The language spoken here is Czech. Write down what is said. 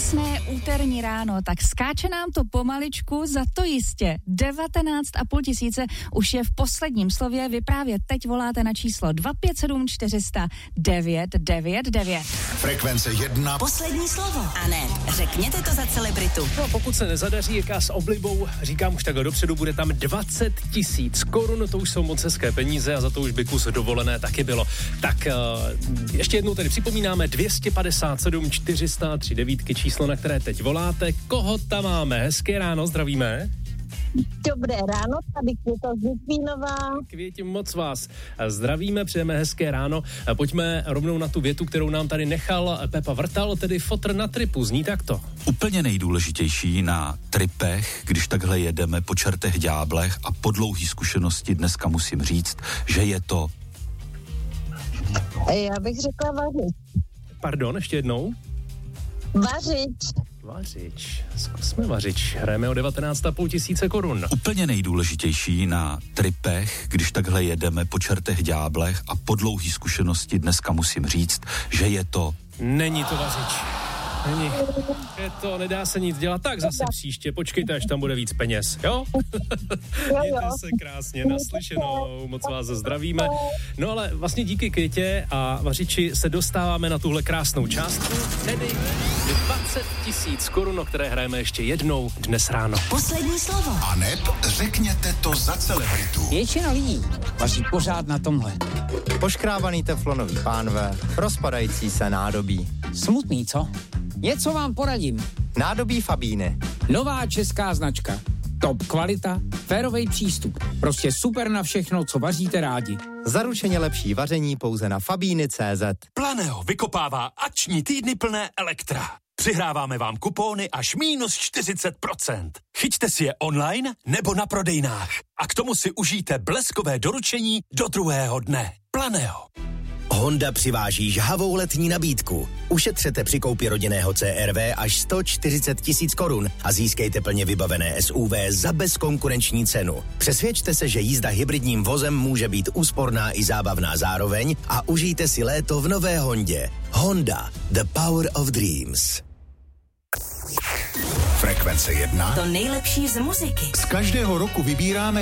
Krásné úterní ráno, tak skáče nám to pomaličku, za to jistě 19,5 tisíce už je v posledním slově. Vy právě teď voláte na číslo 257 400 999. Frekvence 1. Poslední slovo. A ne, řekněte to za celebritu. No, pokud se nezadaří, jaká s oblibou, říkám už takhle dopředu, bude tam 20 tisíc korun, to už jsou moc hezké peníze a za to už by kus dovolené taky bylo. Tak ještě jednou tady připomínáme 257 400 39 číslo, na které teď voláte. Koho tam máme? Hezké ráno, zdravíme. Dobré ráno, tady Květa z Litvínova. Květi, moc vás zdravíme, přejeme hezké ráno. Pojďme rovnou na tu větu, kterou nám tady nechal Pepa Vrtal, tedy fotr na tripu. Zní takto. Úplně nejdůležitější na tripech, když takhle jedeme po čertech ďáblech a po dlouhý zkušenosti dneska musím říct, že je to... Já bych řekla vařič. Pardon, ještě jednou. Vařič. Zkusme vařič. Hrajeme o 19,5 tisíce korun. Úplně nejdůležitější na tripech, když takhle jedeme po čertech ďáblech a po dlouhý zkušenosti dneska musím říct, že je to... Není to vařič. Není. Je to, nedá se nic dělat. Tak zase příště, počkejte, až tam bude víc peněz, jo? Mějte se krásně, naslyšenou, moc vás zdravíme. No ale vlastně díky Květě a vařiči se dostáváme na tuhle krásnou částku, tedy 20 tisíc korun, o které hrajeme ještě jednou dnes ráno. Poslední slovo. A neb řekněte to za celebritu. Většina lidí vaří pořád na tomhle. Poškrábaný teflonový pánve, rozpadající se nádobí. Smutný, co? Něco vám poradím. Nádobí Fabíny. Nová česká značka. Top kvalita, férovej přístup. Prostě super na všechno, co vaříte rádi. Zaručeně lepší vaření pouze na Fabíny.cz. Planeo vykopává akční týdny plné Elektra. Přihráváme vám kupóny až -40%. Chyťte si je online nebo na prodejnách. A k tomu si užijte bleskové doručení do druhého dne. Planeo. Honda přiváží žhavou letní nabídku. Ušetřete při koupi rodinného CR-V až 140 tisíc korun a získejte plně vybavené SUV za bezkonkurenční cenu. Přesvědčte se, že jízda hybridním vozem může být úsporná i zábavná zároveň a užijte si léto v nové Hondě. Honda, the power of dreams. Frekvence 1. To nejlepší z muziky. Z každého roku vybíráme